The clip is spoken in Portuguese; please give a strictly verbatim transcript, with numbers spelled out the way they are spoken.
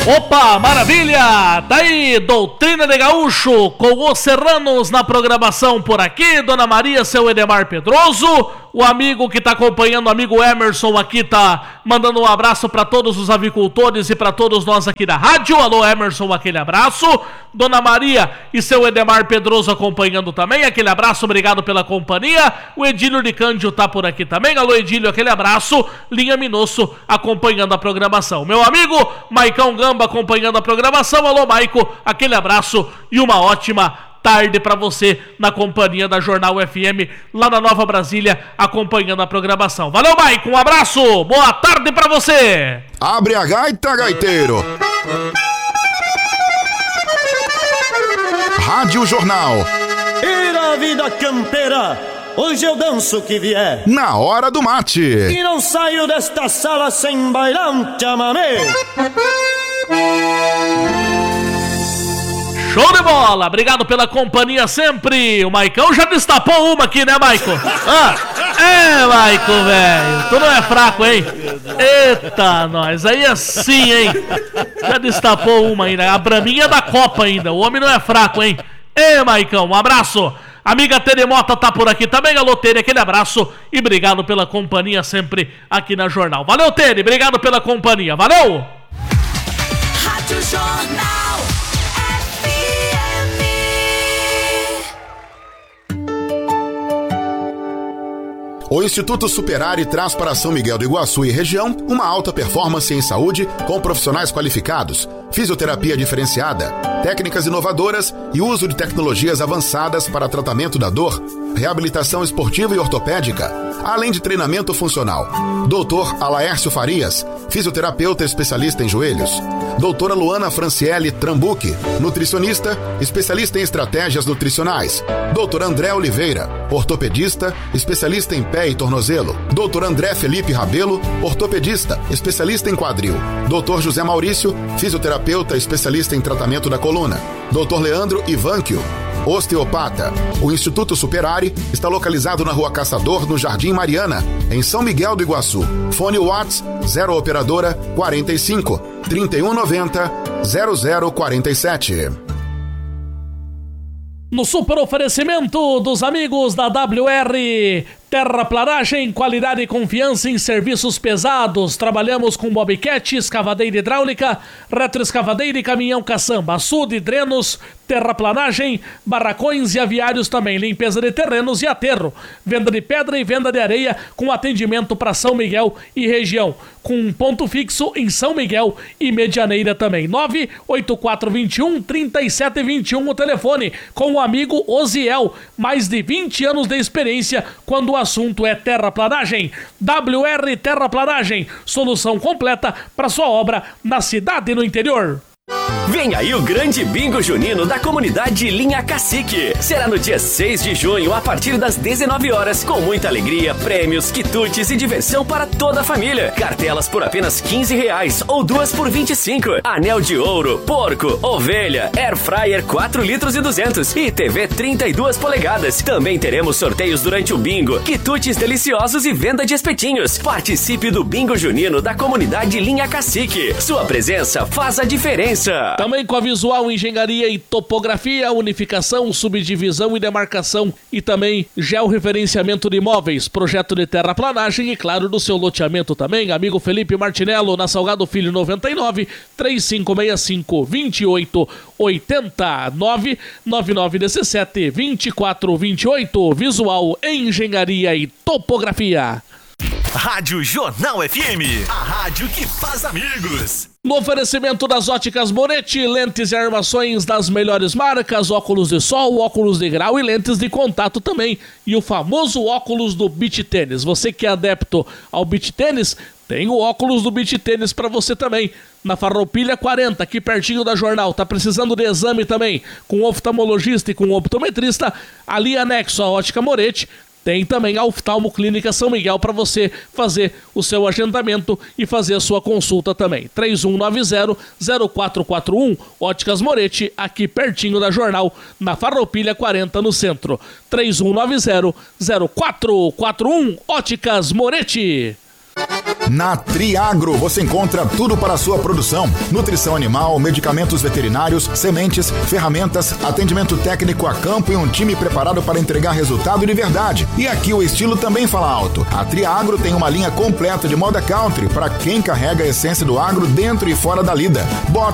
Opa, maravilha! Tá aí, Doutrina de Gaúcho, com os Serranos na programação por aqui, Dona Maria, seu Edemar Pedroso, o amigo que tá acompanhando, o amigo Emerson aqui tá mandando um abraço para todos os avicultores e para todos nós aqui da rádio. Alô, Emerson, aquele abraço. Dona Maria e seu Edemar Pedroso acompanhando também, aquele abraço, obrigado pela companhia. O Edílio de Cândido tá por aqui também, alô Edílio, aquele abraço. Linha Minosso acompanhando a programação. Meu amigo Maicão Gamba acompanhando a programação, alô Maico, aquele abraço e uma ótima tarde pra você na companhia da Jornal F M lá na Nova Brasília, acompanhando a programação. Valeu, Maico, um abraço, boa tarde pra você. Abre a gaita, gaiteiro. Rádio Jornal. E na vida campeira, hoje eu danço o que vier. Na hora do mate. E não saio desta sala sem bailar um chamamé. Show de bola, obrigado pela companhia sempre. O Maicão já destapou uma aqui, né, Maico? Ah, é, Maico, velho, tu não é fraco, hein? Eita, nós, aí assim, hein? Já destapou uma ainda, a braminha da Copa ainda, o homem não é fraco, hein? Ê, Maicão, um abraço. Amiga Tere Mota tá por aqui também, alô Tere, aquele abraço e obrigado pela companhia sempre aqui na Jornal. Valeu, Tere, obrigado pela companhia, valeu! Rádio Jornal. O Instituto Superare traz para São Miguel do Iguaçu e região uma alta performance em saúde com profissionais qualificados, fisioterapia diferenciada, técnicas inovadoras e uso de tecnologias avançadas para tratamento da dor, reabilitação esportiva e ortopédica, além de treinamento funcional. doutor Alaércio Farias, fisioterapeuta especialista em joelhos. doutora Luana Franciele Trambuque, nutricionista, especialista em estratégias nutricionais. doutor André Oliveira, ortopedista, especialista em pé e tornozelo. doutor André Felipe Rabelo, ortopedista, especialista em quadril. doutor José Maurício, fisioterapeuta, especialista em tratamento da coluna. doutor Leandro Ivanquio, osteopata. O Instituto Superare está localizado na Rua Caçador, no Jardim Mariana, em São Miguel do Iguaçu. Fone Whats zero operadora quarenta e cinco, trinta e um noventa, zero zero quarenta e sete. No super oferecimento dos amigos da W R Terraplanagem, qualidade e confiança em serviços pesados. Trabalhamos com bobcat, escavadeira hidráulica, retroescavadeira e caminhão caçamba, açude, drenos, terraplanagem, barracões e aviários também, limpeza de terrenos e aterro, venda de pedra e venda de areia com atendimento para São Miguel e região, com um ponto fixo em São Miguel e Medianeira também. nove oito quatro dois um, três sete dois um o telefone, com o amigo Oziel, mais de vinte anos de experiência quando o assunto é terraplanagem. W R Terraplanagem, solução completa para sua obra na cidade e no interior. Vem aí o grande bingo junino da comunidade Linha Cacique. Será no dia seis de junho, a partir das dezenove horas, com muita alegria, prêmios, quitutes e diversão para toda a família. Cartelas por apenas quinze reais ou duas por vinte e cinco. Anel de ouro, porco, ovelha, air fryer quatro litros e duzentos e T V trinta e duas polegadas. Também teremos sorteios durante o bingo, quitutes deliciosos e venda de espetinhos. Participe do bingo junino da comunidade Linha Cacique. Sua presença faz a diferença. Também com a Visual Engenharia e Topografia, unificação, subdivisão e demarcação e também georreferenciamento de imóveis, projeto de terraplanagem e claro do seu loteamento também. Amigo Felipe Martinello, na Salgado Filho noventa e nove, três cinco seis cinco, dois oito oito nove, nove nove um sete, dois quatro dois oito. Visual Engenharia e Topografia. Rádio Jornal F M, a rádio que faz amigos. No oferecimento das óticas Moretti, lentes e armações das melhores marcas, óculos de sol, óculos de grau e lentes de contato também. E o famoso óculos do beach tênis. Você que é adepto ao beach tênis, tem o óculos do beach tênis para você também. Na Farroupilha quarenta, aqui pertinho da Jornal. Tá precisando de exame também, com oftalmologista e com optometrista, ali anexo à ótica Moretti. Tem também a Oftalmo Clínica São Miguel para você fazer o seu agendamento e fazer a sua consulta também. três um nove zero, zero quatro quatro um, Óticas Moretti, aqui pertinho da Jornal, na Farroupilha quarenta, no centro. três um nove zero, zero quatro quatro um, Óticas Moretti. Na Triagro você encontra tudo para a sua produção: nutrição animal, medicamentos veterinários, sementes, ferramentas, atendimento técnico a campo e um time preparado para entregar resultado de verdade. E aqui o estilo também fala alto. A Triagro tem uma linha completa de moda country para quem carrega a essência do agro dentro e fora da lida. Bota